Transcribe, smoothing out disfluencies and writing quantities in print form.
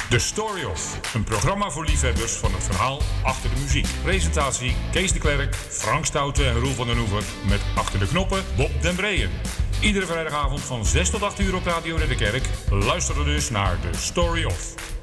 The Story Of, een programma voor liefhebbers van het verhaal achter de muziek. Presentatie Kees de Klerk, Frank Stoute en Roel van den Oever met achter de knoppen Bob den Breeën. Iedere vrijdagavond van 6 tot 8 uur op Radio Ridderkerk. Luister dus naar The Story Of.